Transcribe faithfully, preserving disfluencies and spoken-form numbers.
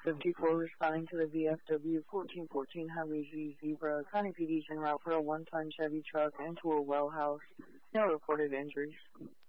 fifty-four responding to the V F W fourteen fourteen Humvee Z Zebra. County P D's en route for a one-ton Chevy truck into a well house. No reported injuries.